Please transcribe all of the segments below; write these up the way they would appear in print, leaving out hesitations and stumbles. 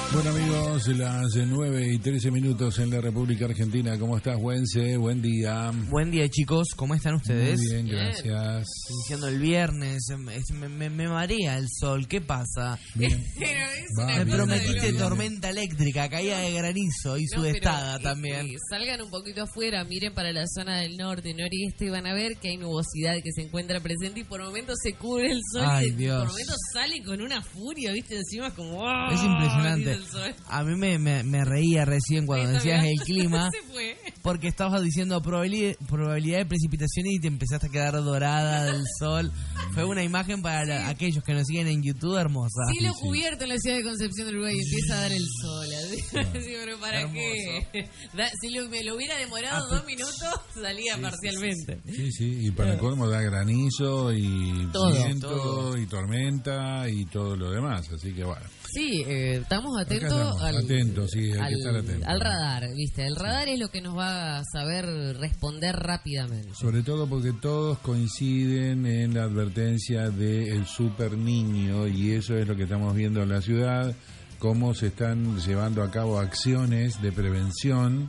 Bueno amigos, las 9:13 en la República Argentina. ¿Cómo estás, Güense? Buen día. Buen día, chicos. ¿Cómo están ustedes? Muy bien, gracias. Iniciando el viernes, me marea el sol. ¿Qué pasa? Bien. Me prometiste tormenta eléctrica, caída de granizo y sudestada también. Salgan un poquito afuera, miren para la zona del norte, noreste y van a ver que hay nubosidad que se encuentra presente y por momentos se cubre el sol. Ay, y Dios. por momentos sale con una furia, ¿viste? Encima es como... ¡oh! Es impresionante. A mí me reía recién cuando decías el clima, Se fue. porque estabas diciendo probabilidad de precipitación y te empezaste a quedar dorada del sol. Fue una imagen para aquellos que nos siguen en YouTube hermosa. Cielo cubierto en la ciudad de Concepción del Uruguay y empieza a dar el sol. Así, sí, pero ¿para Hermoso. qué? Si me lo hubiera demorado 2 minutos, salía parcialmente. Sí, y para colmo da granizo y Todo, viento todo. y tormenta y todo lo demás, así que bueno. Sí, estamos atentos estamos, atentos, sí, hay que estar atentos. al radar, ¿viste? El radar es lo que nos va a saber responder rápidamente. Sobre todo porque todos coinciden en la advertencia del super niño y eso es lo que estamos viendo en la ciudad, cómo se están llevando a cabo acciones de prevención,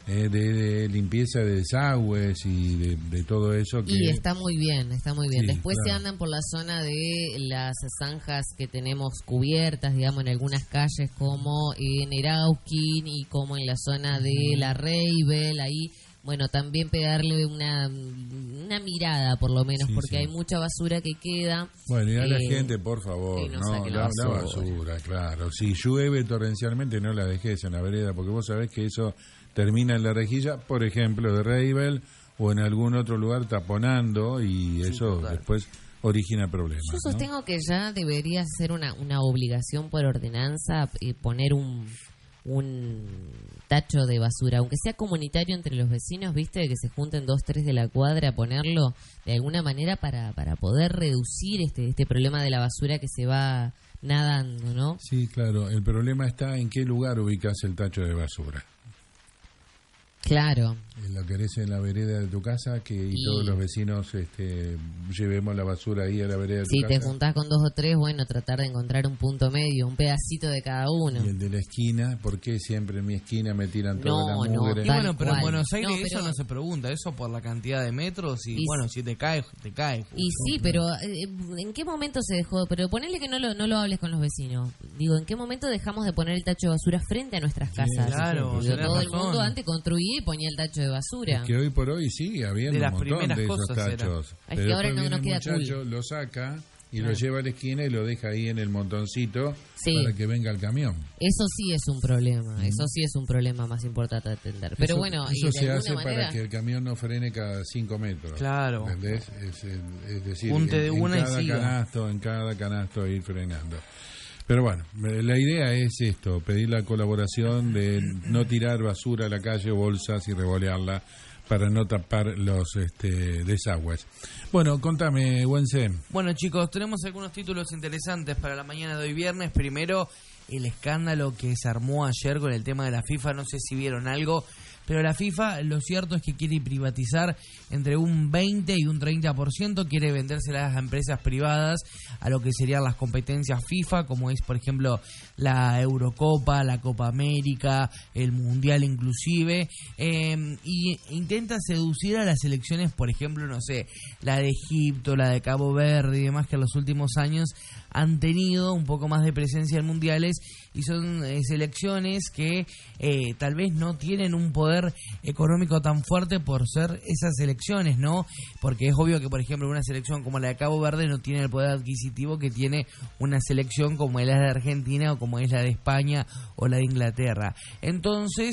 de limpieza de desagües y de todo eso. Y está muy bien, está muy bien. Sí, Después claro. se andan por la zona de las zanjas que tenemos cubiertas, digamos, en algunas calles como en Erauquín y como en la zona de la Reibel, ahí... Bueno, también pegarle una mirada, por lo menos, Sí, porque sí. hay mucha basura que queda. Bueno, y a la gente, por favor, que no no, saque la la basura, claro. Si llueve torrencialmente, no la dejes en la vereda, porque vos sabés que eso termina en la rejilla, por ejemplo, de Reibel o en algún otro lugar taponando y eso total. después origina problemas. Yo ¿no? sostengo que ya debería ser una obligación por ordenanza poner un tacho de basura, aunque sea comunitario entre los vecinos, viste, que se junten 2, 3 de la cuadra a ponerlo de alguna manera para poder reducir este problema de la basura que se va nadando, ¿no? Sí, claro. El problema está en qué lugar ubicas el tacho de basura. Claro. ¿Lo querés en la vereda de tu casa y todos los vecinos llevemos la basura ahí a la vereda de tu Si casa? te juntás con 2 o 3, bueno, tratar de encontrar un punto medio, un pedacito de cada uno. Y el de la esquina, ¿por qué siempre en mi esquina me tiran toda No, la no, mugre? Y tal bueno, pero cual. en Buenos Aires No, eso pero- no se pregunta, eso por la cantidad de metros y bueno, si te cae, te cae. Y sí, pero ¿en qué momento se dejó? Pero ponele que no lo hables con los vecinos. Digo, ¿en qué momento dejamos de poner el tacho de basura frente a nuestras casas? claro, Digo, tenés todo el razón. mundo antes construía y ponía el tacho de basura. Es que hoy por hoy sigue habiendo De las un montón primeras de esos cosas era. tachos. Es Pero que ahora después no viene el queda muchacho, cool. lo saca y Claro. lo lleva a la esquina y lo deja ahí en el montoncito Sí. para que venga el camión. Eso sí es un problema, eso sí es un problema más importante a atender. Pero Eso- bueno, y eso de se alguna hace manera, para que el camión no frene cada 5 metros. Claro. ¿Entendés? Es decir, Punte de una y siga. en cada canasto ir frenando. Pero bueno, la idea es esto, pedir la colaboración de no tirar basura a la calle, bolsas y revolearla para no tapar los desagües. Bueno, contame, Güense. Bueno, chicos, tenemos algunos títulos interesantes para la mañana de hoy viernes. Primero, el escándalo que se armó ayer con el tema de la FIFA. No sé si vieron algo, pero la FIFA, lo cierto es que quiere privatizar entre un 20 y un 30%. Quiere vendérselas a empresas privadas a lo que serían las competencias FIFA, como es, por ejemplo, la Eurocopa, la Copa América, el Mundial inclusive. Y intenta seducir a las selecciones, por ejemplo, no sé, la de Egipto, la de Cabo Verde y demás, que en los últimos años han tenido un poco más de presencia en mundiales y son selecciones que tal vez no tienen un poder económico tan fuerte por ser esas selecciones, ¿no? Porque es obvio que, por ejemplo, una selección como la de Cabo Verde no tiene el poder adquisitivo que tiene una selección como es la de Argentina o como es la de España o la de Inglaterra. Entonces,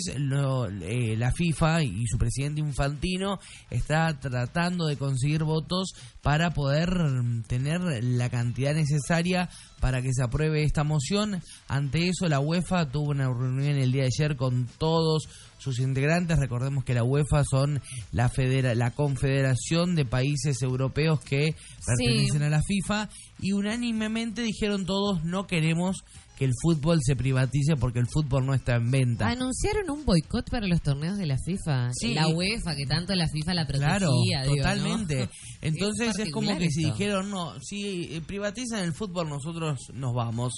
la FIFA y su presidente Infantino está tratando de conseguir votos para poder tener la cantidad necesaria para que se apruebe esta moción. Ante eso, la UEFA tuvo una reunión el día de ayer con todos sus integrantes. Recordemos que la UEFA son la confederación de países europeos que pertenecen a la FIFA, y unánimemente dijeron todos: no queremos que el fútbol se privatice porque el fútbol no está en venta. Anunciaron un boicot para los torneos de la FIFA. Sí. La UEFA, que tanto la FIFA la protegía. Claro, digo, totalmente. ¿no? Entonces es como particular que si esto. dijeron, no, si privatizan el fútbol nosotros nos vamos.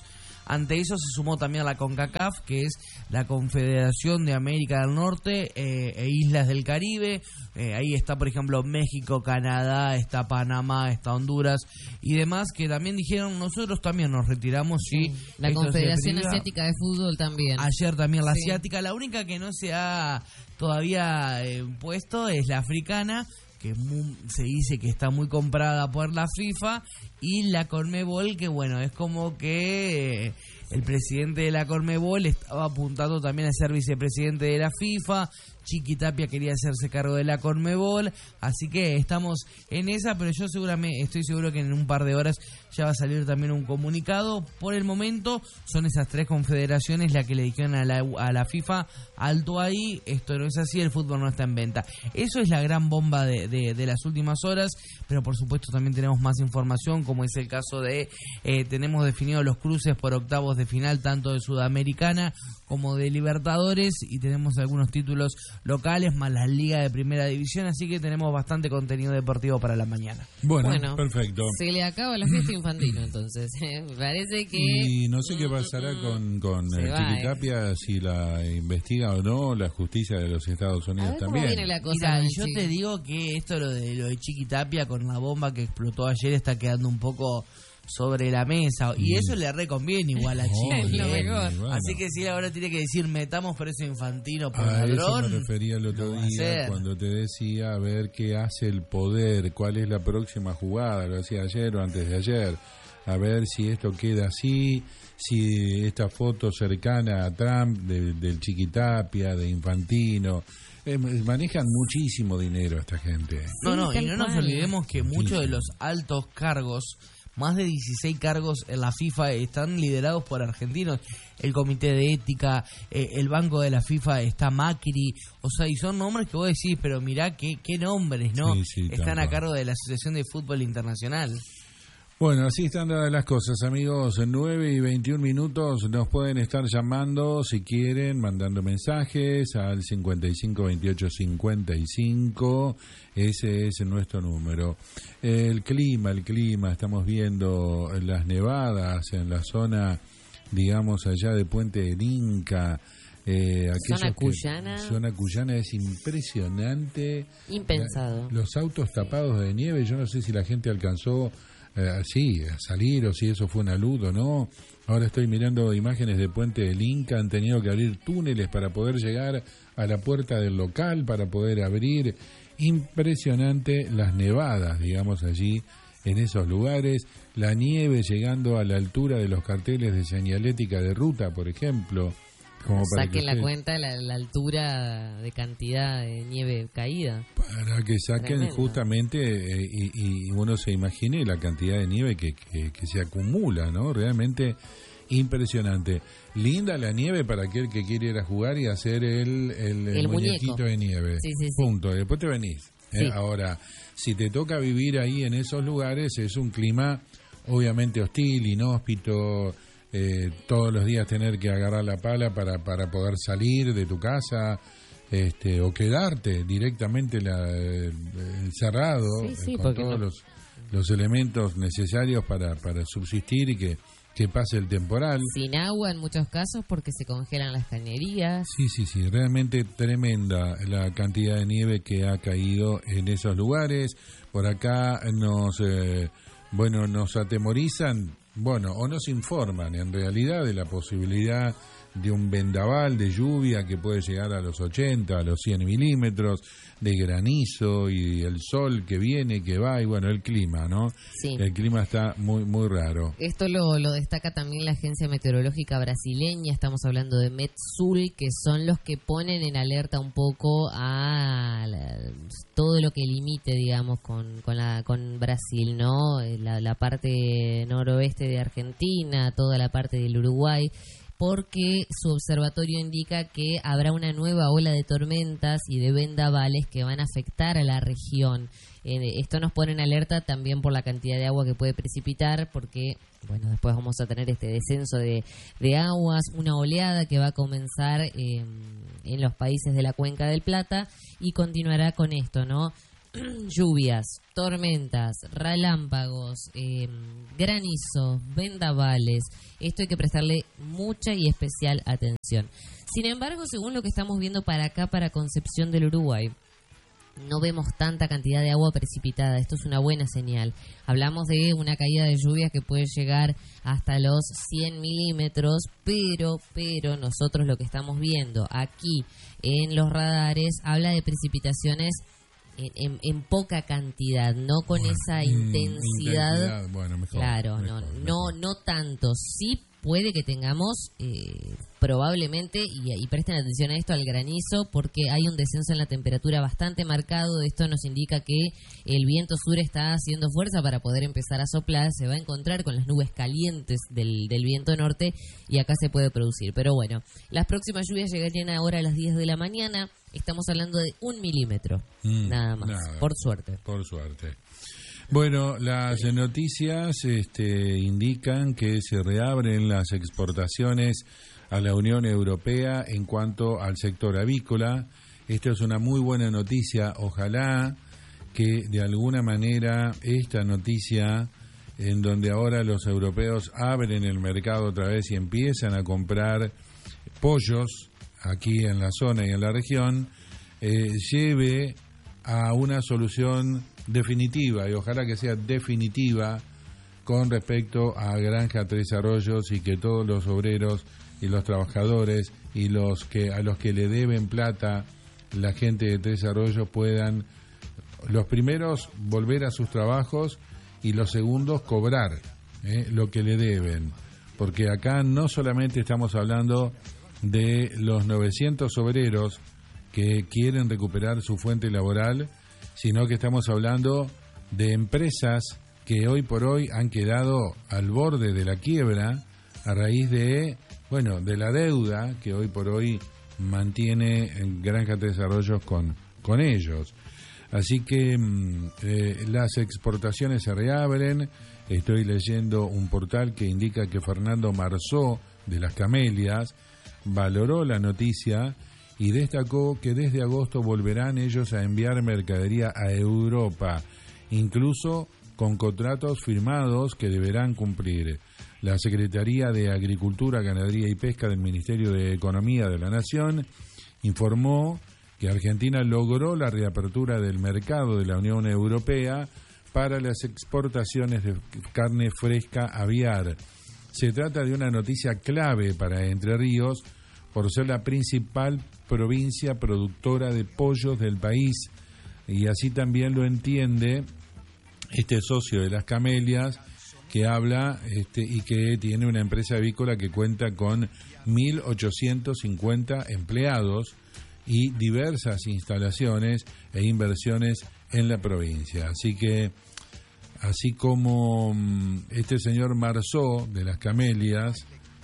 Ante eso se sumó también la CONCACAF, que es la Confederación de América del Norte e Islas del Caribe. Ahí está, por ejemplo, México, Canadá, está Panamá, está Honduras y demás, que también dijeron, nosotros también nos retiramos. Sí, la Confederación Asiática de Fútbol también. Ayer también la asiática. La única que no se ha todavía puesto es la africana, que se dice que está muy comprada por la FIFA, y la CONMEBOL, que bueno, es como que el presidente de la CONMEBOL estaba apuntando también a ser vicepresidente de la FIFA. Chiqui Tapia quería hacerse cargo de la CONMEBOL, así que estamos en esa, pero yo estoy seguro que en un par de horas ya va a salir también un comunicado. Por el momento son esas 3 confederaciones las que le dijeron a la FIFA, alto ahí, esto no es así, el fútbol no está en venta. Eso es la gran bomba de las últimas horas, pero por supuesto también tenemos más información, como es el caso de, tenemos definidos los cruces por octavos de final, tanto de Sudamericana como de Libertadores, y tenemos algunos títulos locales, más la Liga de Primera División, así que tenemos bastante contenido deportivo para la mañana. Bueno, perfecto. Se le acaba la fiesta infantil, entonces. Me parece que... Y no sé qué pasará con Chiqui Tapia, si la investiga o no la justicia de los Estados Unidos también. ¿Cómo viene la cosa? Mira, yo te digo que esto lo de Chiqui Tapia con la bomba que explotó ayer está quedando un poco sobre la mesa, y eso le reconviene igual a Chiqui. Bueno. Así que si ahora tiene que decir metamos preso infantino por ladrón. A eso me ladrón, refería el otro día cuando te decía a ver qué hace el poder, cuál es la próxima jugada, lo decía ayer o antes de ayer, a ver si esto queda así, si esta foto cercana a Trump del Chiqui Tapia, de Infantino. Manejan muchísimo dinero esta gente. No, y no nos olvidemos que muchos de los altos cargos, más de 16 cargos en la FIFA, están liderados por argentinos. El comité de ética, el banco de la FIFA está Macri, o sea, y son nombres que vos decís, pero mirá qué nombres, ¿no? Sí, están a cargo de la Asociación de Fútbol Internacional. Bueno, así están dadas las cosas, amigos. 9:21 nos pueden estar llamando si quieren, mandando mensajes al 552855. Ese es nuestro número. El clima, estamos viendo las nevadas en la zona, digamos, allá de Puente del Inca. Zona Cuyana. Zona Cuyana es impresionante. Impensado. Los autos tapados de nieve, yo no sé si la gente alcanzó a salir o si eso fue una luz o no. Ahora estoy mirando imágenes de Puente del Inca, han tenido que abrir túneles para poder llegar a la puerta del local, para poder abrir. Impresionante las nevadas, digamos, allí en esos lugares, la nieve llegando a la altura de los carteles de señalética de ruta, por ejemplo. Como para saquen la cuenta la altura de cantidad de nieve caída. Para que saquen. Tremendo. Justamente y uno se imagine la cantidad de nieve que se acumula, ¿no? Realmente impresionante. Linda la nieve para aquel que quiere ir a jugar y hacer el muñequito de nieve. Sí. Punto. Después te venís. Sí. Ahora, si te toca vivir ahí en esos lugares, es un clima obviamente hostil, inhóspito. Todos los días tener que agarrar la pala para poder salir de tu casa, o quedarte directamente encerrado, con todos los elementos necesarios para subsistir y que pase el temporal. Sin agua en muchos casos porque se congelan las cañerías. Sí, realmente tremenda la cantidad de nieve que ha caído en esos lugares. Por acá nos atemorizan, o nos informan en realidad de la posibilidad de un vendaval de lluvia que puede llegar a los 80, a los 100 milímetros, de granizo y el sol que viene, que va, y el clima, ¿no? Sí. El clima está muy, muy raro. Esto lo destaca también la Agencia Meteorológica Brasileña, estamos hablando de Metsul, que son los que ponen en alerta un poco a todo lo que limite, digamos, con Brasil, ¿no? La parte noroeste de Argentina, toda la parte del Uruguay, porque su observatorio indica que habrá una nueva ola de tormentas y de vendavales que van a afectar a la región. Esto nos pone en alerta también por la cantidad de agua que puede precipitar, porque después vamos a tener este descenso de aguas, una oleada que va a comenzar en los países de la Cuenca del Plata y continuará con esto, ¿no? lluvias, tormentas, relámpagos, granizo, vendavales. Esto hay que prestarle mucha y especial atención. Sin embargo, según lo que estamos viendo para acá, para Concepción del Uruguay, no vemos tanta cantidad de agua precipitada. Esto es una buena señal. Hablamos de una caída de lluvias que puede llegar hasta los 100 milímetros, pero nosotros lo que estamos viendo aquí en los radares habla de precipitaciones en poca cantidad, no con esa intensidad. Bueno, mejor, claro, mejor. No tanto. Sí puede que tengamos probablemente, y presten atención a esto, al granizo, porque hay un descenso en la temperatura bastante marcado. Esto nos indica que el viento sur está haciendo fuerza para poder empezar a soplar. Se va a encontrar con las nubes calientes del viento norte y acá se puede producir. Pero bueno, las próximas lluvias llegarían ahora a las 10 de la mañana. Estamos hablando de 1 milímetro, nada más, por suerte. Por suerte. Bueno, las noticias indican que se reabren las exportaciones a la Unión Europea en cuanto al sector avícola. Esto es una muy buena noticia. Ojalá que de alguna manera esta noticia, en donde ahora los europeos abren el mercado otra vez y empiezan a comprar pollos aquí en la zona y en la región, lleve a una solución definitiva, y ojalá que sea definitiva con respecto a Granja Tres Arroyos, y que todos los obreros y los trabajadores y a los que le deben plata la gente de Tres Arroyos puedan, los primeros, volver a sus trabajos, y los segundos cobrar lo que le deben, porque acá no solamente estamos hablando de los 900 obreros que quieren recuperar su fuente laboral, sino que estamos hablando de empresas que hoy por hoy han quedado al borde de la quiebra a raíz de la deuda que hoy por hoy mantiene Granja Tres Arroyos con ellos. Así que las exportaciones se reabren. Estoy leyendo un portal que indica que Fernando Marzó, de Las Camelias, valoró la noticia y destacó que desde agosto volverán ellos a enviar mercadería a Europa, incluso con contratos firmados que deberán cumplir. La Secretaría de Agricultura, Ganadería y Pesca del Ministerio de Economía de la Nación informó que Argentina logró la reapertura del mercado de la Unión Europea para las exportaciones de carne fresca aviar. Se trata de una noticia clave para Entre Ríos, por ser la principal provincia productora de pollos del país, y así también lo entiende este socio de Las Camelias, que habla y que tiene una empresa avícola que cuenta con 1.850 empleados y diversas instalaciones e inversiones en la provincia. Así que, así como este señor Marzó de Las Camelias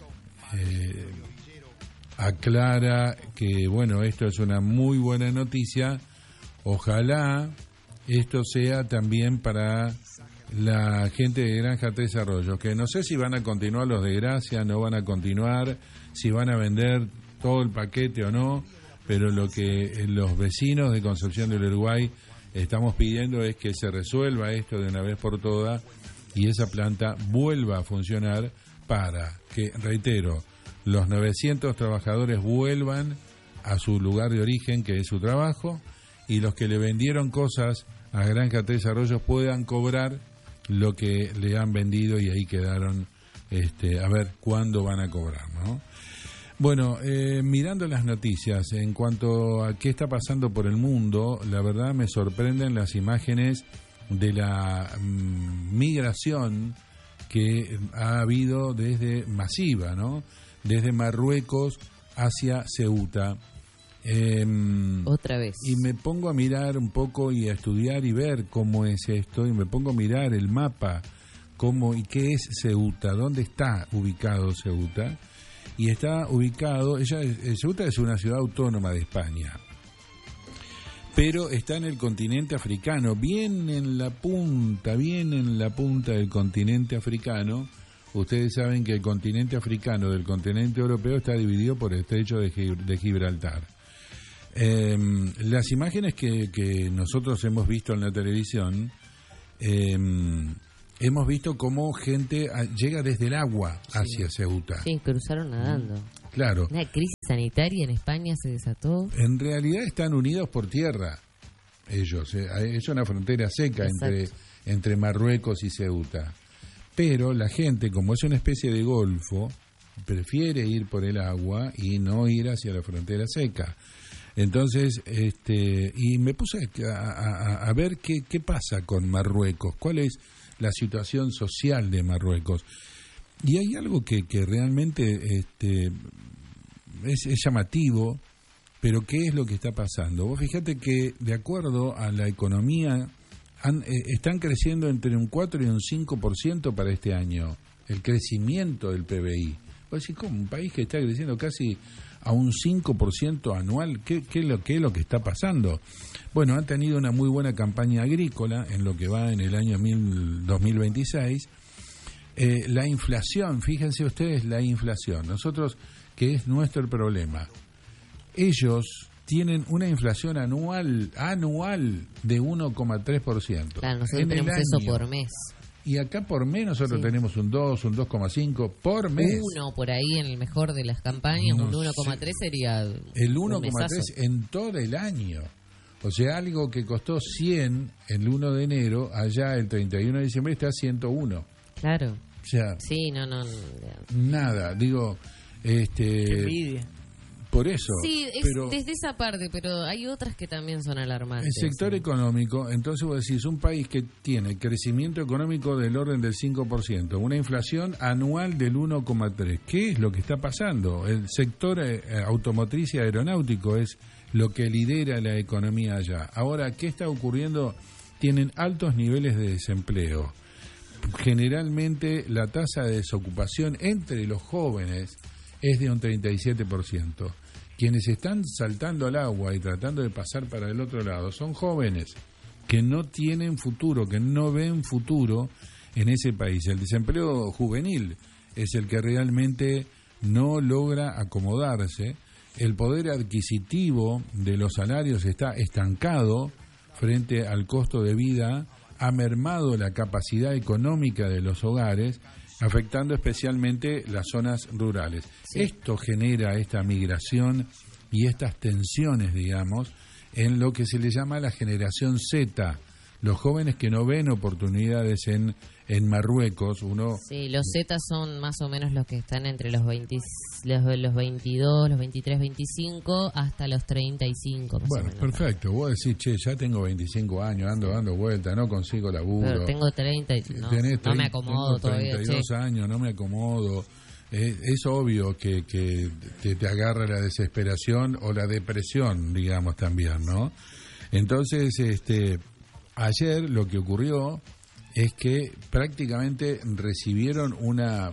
aclara que, esto es una muy buena noticia, ojalá esto sea también para la gente de Granja Tres Arroyos, que no sé si van a continuar los de Gracia, no van a continuar, si van a vender todo el paquete o no, pero lo que los vecinos de Concepción del Uruguay estamos pidiendo es que se resuelva esto de una vez por todas y esa planta vuelva a funcionar para que, reitero, los 900 trabajadores vuelvan a su lugar de origen, que es su trabajo, y los que le vendieron cosas a Granja Tres Arroyos puedan cobrar lo que le han vendido, y ahí quedaron a ver cuándo van a cobrar, ¿no? Bueno, mirando las noticias en cuanto a qué está pasando por el mundo, la verdad me sorprenden las imágenes de la migración que ha habido masiva, ¿no? Desde Marruecos hacia Ceuta. Otra vez. Y me pongo a mirar un poco y a estudiar y ver cómo es esto, y me pongo a mirar el mapa, y qué es Ceuta, dónde está ubicado Ceuta. Y está ubicado, Ceuta es una ciudad autónoma de España, pero está en el continente africano, bien en la punta del continente africano. Ustedes saben que el continente africano del continente europeo está dividido por el estrecho de Gibraltar. Las imágenes que nosotros hemos visto en la televisión, hemos visto cómo gente llega desde el agua hacia Ceuta. Sí, cruzaron nadando. Claro. Una crisis sanitaria en España se desató. En realidad están unidos por tierra ellos. Es una frontera seca entre Marruecos y Ceuta. Pero la gente, como es una especie de golfo, prefiere ir por el agua y no ir hacia la frontera seca. Entonces, y me puse a ver qué pasa con Marruecos, cuál es la situación social de Marruecos. Y hay algo que realmente es llamativo, pero ¿qué es lo que está pasando? Vos fíjate que, de acuerdo a la economía, están creciendo entre un 4 y un 5% para este año, el crecimiento del PBI. Vos decís, ¿cómo? Un país que está creciendo casi a un 5% anual, ¿qué es lo que está pasando? Bueno, han tenido una muy buena campaña agrícola en lo que va en el año 2026. La inflación, fíjense ustedes, la inflación. Nosotros, que es nuestro problema, ellos tienen una inflación anual de 1,3%. Claro, nosotros tenemos eso por mes. Y acá por mes nosotros tenemos un 2, un 2,5 por mes. 1 por ahí en el mejor de las campañas, un 1,3 sería el 1,3 en todo el año. O sea, algo que costó 100 el 1 de enero, allá el 31 de diciembre está a 101. Claro. O sea, sí, no. Nada, digo, Qué envidia. Por eso. Sí, pero desde esa parte, pero hay otras que también son alarmantes. El sector económico, entonces vos decís, un país que tiene crecimiento económico del orden del 5%, una inflación anual del 1,3%. ¿Qué es lo que está pasando? El sector automotriz y aeronáutico es lo que lidera la economía allá. Ahora, ¿qué está ocurriendo? Tienen altos niveles de desempleo. Generalmente la tasa de desocupación entre los jóvenes es de un 37%. Quienes están saltando al agua y tratando de pasar para el otro lado son jóvenes que no tienen futuro, que no ven futuro en ese país. El desempleo juvenil es el que realmente no logra acomodarse. El poder adquisitivo de los salarios está estancado frente al costo de vida, ha mermado la capacidad económica de los hogares, afectando especialmente las zonas rurales. Sí. Esto genera esta migración y estas tensiones, digamos, en lo que se le llama la generación Z, los jóvenes que no ven oportunidades en Marruecos. Sí, los Z son más o menos los que están entre los 22, los 23, 25 hasta los 35. Más bueno, o menos, perfecto. Vos decís, che, ya tengo 25 años, ando dando vueltas, no consigo laburo. Pero tengo 30 y no me acomodo todavía. 32 años, no me acomodo. Es obvio que te agarra la desesperación o la depresión, digamos, también, ¿no? Entonces, ayer lo que ocurrió es que prácticamente recibieron una,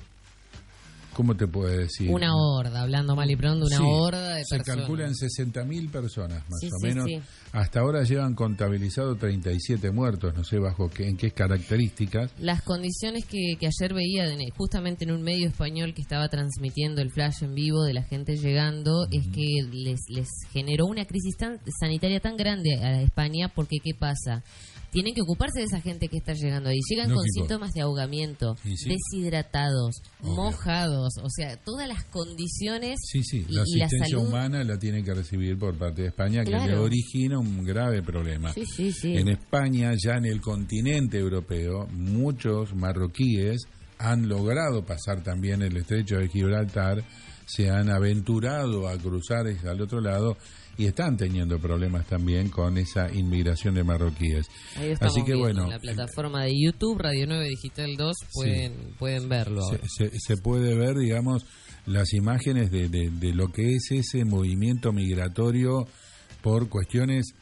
¿cómo te puedo decir? Una horda, hablando mal y pronto, una horda de personas. Se calculan 60.000 personas, más o menos. Sí. Hasta ahora llevan contabilizado 37 muertos, no sé en qué características. Las condiciones que ayer veía justamente en un medio español que estaba transmitiendo el flash en vivo de la gente llegando, es que les generó una crisis sanitaria tan grande a España, porque ¿qué pasa? Tienen que ocuparse de esa gente que está llegando ahí. Llegan con síntomas de ahogamiento, deshidratados, mojados, o sea, todas las condiciones. Sí, la asistencia humana la tiene que recibir por parte de España, que le origina un grave problema. Sí. En España, ya en el continente europeo, muchos marroquíes han logrado pasar también el estrecho de Gibraltar, se han aventurado a cruzar al otro lado y están teniendo problemas también con esa inmigración de marroquíes. Así que bueno, en la plataforma de YouTube, Radio 9 Digital 2, pueden verlo. Se puede ver, digamos, las imágenes de lo que es ese movimiento migratorio por cuestiones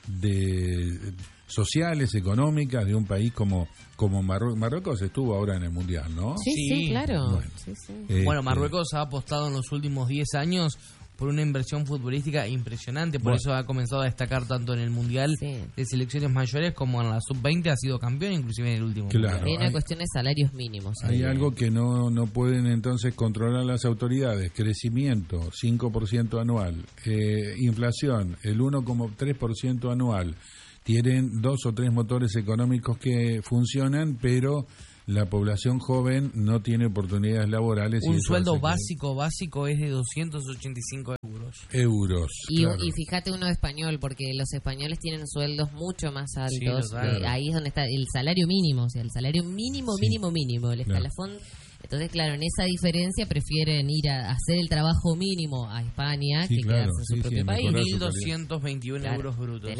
sociales, económicas de un país como Marruecos. Marruecos estuvo ahora en el Mundial, ¿no? Sí, claro. Bueno, Marruecos ha apostado en los últimos 10 años por una inversión futbolística impresionante, por eso ha comenzado a destacar tanto en el Mundial de selecciones mayores como en la Sub-20, ha sido campeón inclusive en el último Mundial. Hay una cuestión de salarios mínimos. Hay algo que no pueden entonces controlar las autoridades: crecimiento 5% anual, inflación el 1,3% anual. Tienen 2 o 3 motores económicos que funcionan, pero la población joven no tiene oportunidades laborales. Un sueldo básico es de 285 euros. Y fíjate uno español, porque los españoles tienen sueldos mucho más altos. Ahí es donde está el salario mínimo, o sea, el salario mínimo, el escalafón. Entonces, claro, en esa diferencia prefieren ir a hacer el trabajo mínimo a España que quedarse en su propio país. 1.221 euros brutos.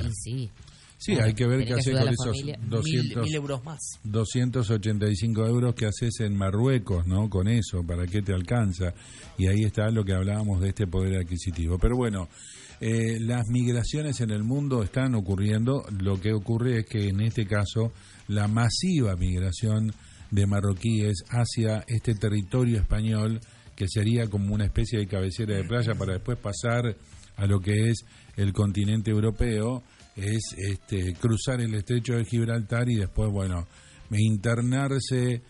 Sí, hay que ver qué haces con esos 1.000 euros más. 285 euros que haces en Marruecos, ¿no? Con eso, ¿para qué te alcanza? Y ahí está lo que hablábamos de este poder adquisitivo. Pero bueno, las migraciones en el mundo están ocurriendo. Lo que ocurre es que en este caso la masiva migración de marroquíes hacia este territorio español, que sería como una especie de cabecera de playa para después pasar a lo que es el continente europeo, es cruzar el estrecho de Gibraltar y después, internarse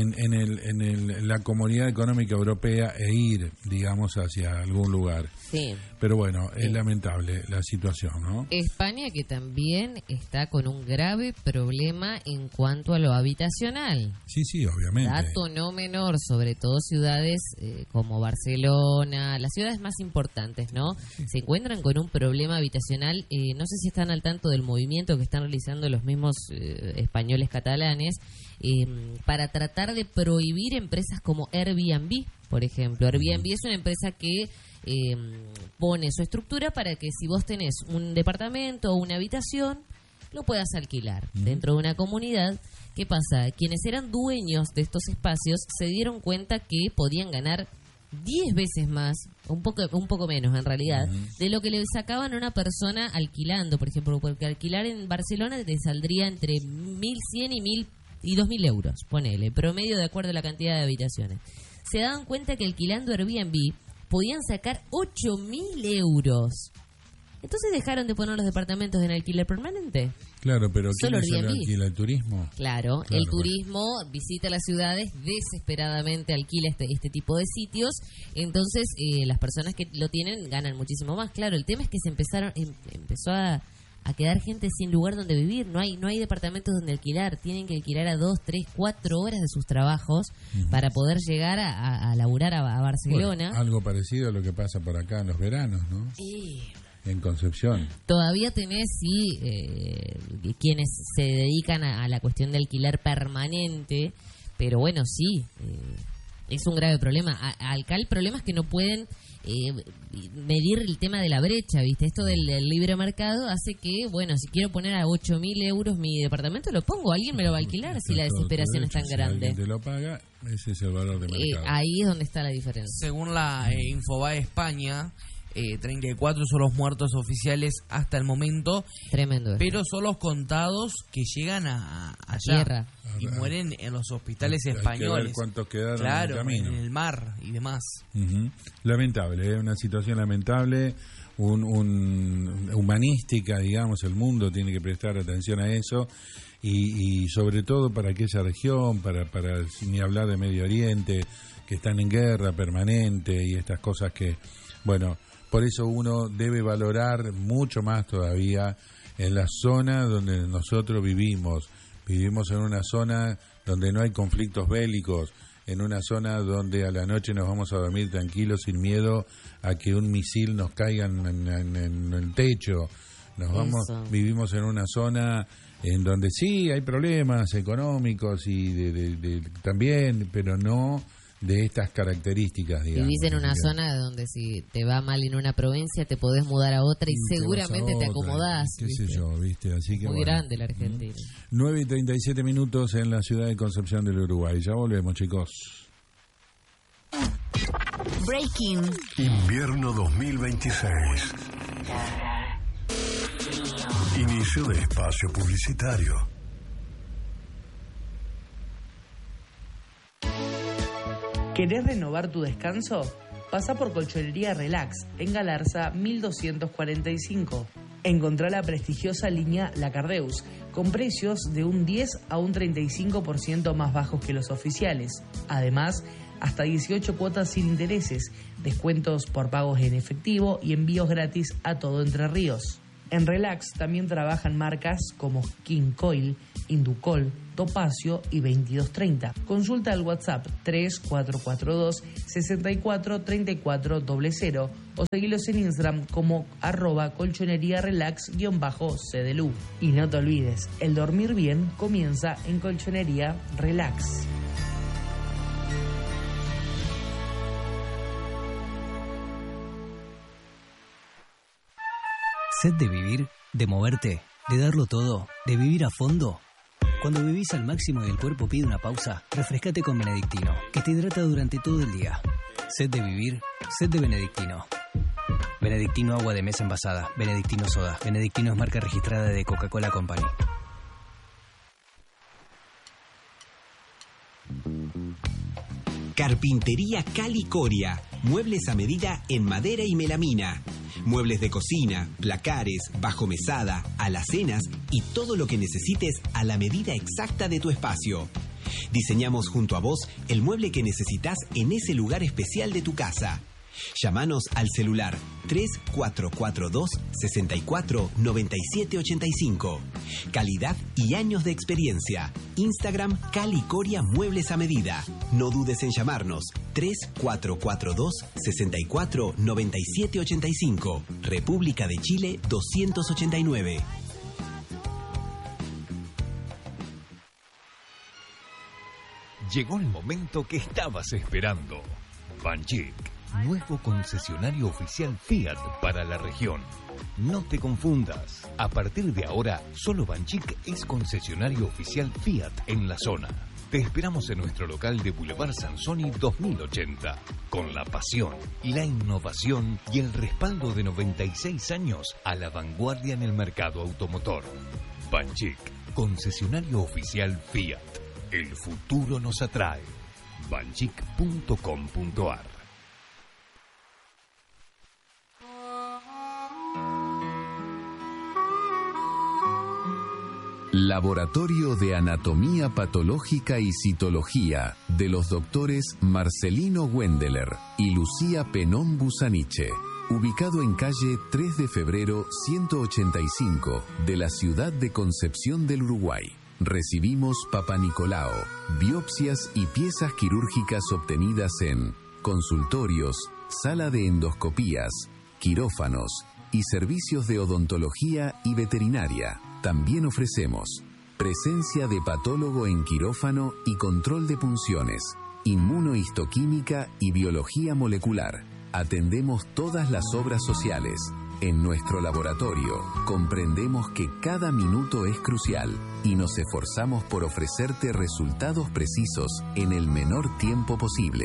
en la Comunidad Económica Europea e ir, digamos, hacia algún lugar. Sí. Pero bueno, es lamentable la situación, ¿no? España, que también está con un grave problema en cuanto a lo habitacional. Sí, obviamente. Dato no menor, sobre todo ciudades como Barcelona, las ciudades más importantes, ¿no? Sí. Se encuentran con un problema habitacional. No sé si están al tanto del movimiento que están realizando los mismos españoles catalanes para tratar de prohibir empresas como Airbnb, por ejemplo. Airbnb es una empresa que pone su estructura para que si vos tenés un departamento o una habitación, lo puedas alquilar dentro de una comunidad. ¿Qué pasa? Quienes eran dueños de estos espacios se dieron cuenta que podían ganar 10 veces más, un poco menos en realidad, de lo que le sacaban a una persona alquilando, por ejemplo, porque alquilar en Barcelona te saldría entre 1.100 y 2.000 euros, ponele, promedio de acuerdo a la cantidad de habitaciones. Se daban cuenta que alquilando Airbnb podían sacar 8.000 euros. Entonces dejaron de poner los departamentos en alquiler permanente. Claro, pero ¿quién alquila? ¿El turismo? Claro, el turismo visita las ciudades, desesperadamente alquila este tipo de sitios. Entonces las personas que lo tienen ganan muchísimo más. Claro, el tema es que empezó a quedar gente sin lugar donde vivir. No hay departamentos donde alquilar. Tienen que alquilar a 2, 3, 4 horas de sus trabajos para poder llegar a laburar a Barcelona. Bueno, algo parecido a lo que pasa por acá en los veranos, ¿no? Sí. En Concepción. Todavía tenés, quienes se dedican a la cuestión de alquilar permanente, pero bueno, sí, es un grave problema. Acá el problema es que no pueden medir el tema de la brecha, ¿viste? Esto del libre mercado hace que, si quiero poner a 8.000 euros mi departamento, lo pongo, alguien me lo va a alquilar si la desesperación es tan grande. Si alguien te lo paga, ese es el valor de mercado. Ahí es donde está la diferencia. Según la Infobae España, 34 son los muertos oficiales hasta el momento. Tremendo. Pero son los contados que llegan allá tierra y mueren en los hospitales españoles. Hay que ver cuántos quedaron en el camino. En el mar y demás. Lamentable, una situación lamentable, humanística, digamos. El mundo tiene que prestar atención a eso y sobre todo para aquella región, para ni hablar de Medio Oriente, que están en guerra permanente y estas cosas que, por eso uno debe valorar mucho más todavía en la zona donde nosotros vivimos. Vivimos en una zona donde no hay conflictos bélicos, en una zona donde a la noche nos vamos a dormir tranquilos sin miedo a que un misil nos caiga en el techo. Vivimos en una zona en donde sí hay problemas económicos y también, pero no de estas características, digamos. Vivís en una zona donde si te va mal en una provincia te podés mudar a otra y seguramente te acomodás. Qué sé yo, ¿viste? Así que muy grande la Argentina. 9:37 minutos en la ciudad de Concepción del Uruguay. Ya volvemos, chicos. Breaking. Invierno 2026. Inicio de espacio publicitario. ¿Querés renovar tu descanso? Pasa por Colchonería Relax, en Galarza 1245. Encontrá la prestigiosa línea Lacardeus, con precios de un 10 a un 35% más bajos que los oficiales. Además, hasta 18 cuotas sin intereses, descuentos por pagos en efectivo y envíos gratis a todo Entre Ríos. En Relax también trabajan marcas como King Coil, Inducol, Topacio y 2230. Consulta al WhatsApp 3442 643400 o seguilos en Instagram como @colchonería-relax_CDLU. Y no te olvides, el dormir bien comienza en Colchonería Relax. ¿Sed de vivir? ¿De moverte? ¿De darlo todo? ¿De vivir a fondo? Cuando vivís al máximo y el cuerpo pide una pausa, refrescate con Benedictino, que te hidrata durante todo el día. ¿Sed de vivir? Sed de Benedictino. Benedictino agua de mesa envasada. Benedictino soda. Benedictino es marca registrada de Coca-Cola Company. Carpintería Cali Coria. Muebles a medida en madera y melamina. Muebles de cocina, placares, bajomesada, alacenas y todo lo que necesites a la medida exacta de tu espacio. Diseñamos junto a vos el mueble que necesitas en ese lugar especial de tu casa. Llámanos al celular 3442 64 97 85. Calidad y años de experiencia. Instagram Cali Coria Muebles a Medida. No dudes en llamarnos 3442 64 97 85. República de Chile 289. Llegó el momento que estabas esperando. Banchik, nuevo concesionario oficial Fiat para la región. No te confundas. A partir de ahora, solo Banchik es concesionario oficial Fiat en la zona. Te esperamos en nuestro local de Boulevard Sansoni 2080, con la pasión, la innovación y el respaldo de 96 años a la vanguardia en el mercado automotor. Banchik, concesionario oficial Fiat. El futuro nos atrae. banchik.com.ar. Laboratorio de Anatomía Patológica y Citología de los doctores Marcelino Wendeler y Lucía Penón Busaniche, ubicado en calle 3 de febrero 185 de la ciudad de Concepción del Uruguay. Recibimos Papa Nicolao, biopsias y piezas quirúrgicas obtenidas en consultorios, sala de endoscopías, quirófanos y servicios de odontología y veterinaria. También ofrecemos presencia de patólogo en quirófano y control de punciones, inmunohistoquímica y biología molecular. Atendemos todas las obras sociales. En nuestro laboratorio comprendemos que cada minuto es crucial y nos esforzamos por ofrecerte resultados precisos en el menor tiempo posible.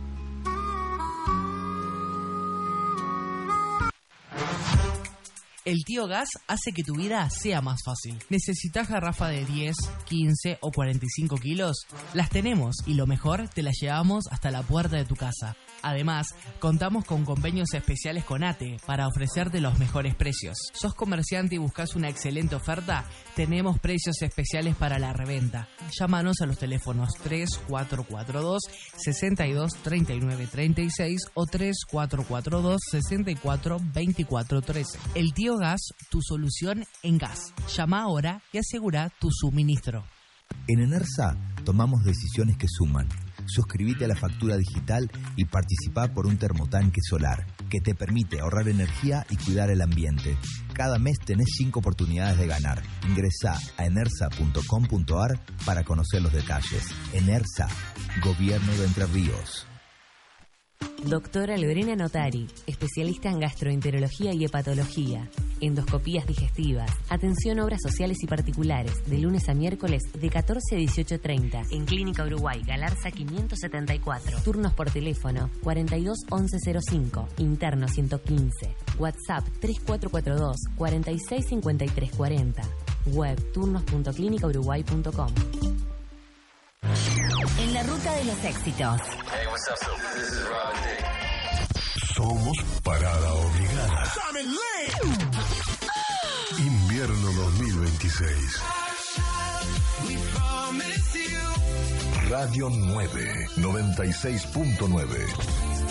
El Tío Gas hace que tu vida sea más fácil. ¿Necesitas garrafa de 10, 15 o 45 kilos? Las tenemos y lo mejor, te las llevamos hasta la puerta de tu casa. Además, contamos con convenios especiales con ATE para ofrecerte los mejores precios. ¿Sos comerciante y buscas una excelente oferta? Tenemos precios especiales para la reventa. Llámanos a los teléfonos 3442 62 39 36 o 3442 64 24 13. El Tío Gas, tu solución en gas. Llama ahora y asegura tu suministro. En ENERSA tomamos decisiones que suman. Suscríbete a la factura digital y participá por un termotanque solar que te permite ahorrar energía y cuidar el ambiente. Cada mes tenés 5 oportunidades de ganar. Ingresá a enersa.com.ar para conocer los detalles. ENERSA, Gobierno de Entre Ríos. Doctora Lorena Notari, especialista en gastroenterología y hepatología, endoscopías digestivas, atención a obras sociales y particulares, de lunes a miércoles de 14 a 18:30, en Clínica Uruguay, Galarza 574. Turnos por teléfono 42 11 05, interno 115, WhatsApp 3442 46 53 40, web turnos.clinicauruguay.com. En la ruta de los éxitos. Hey, what's up? This is Robin Thicke. Somos parada obligada. Invierno 2026. Radio 9, 96.9.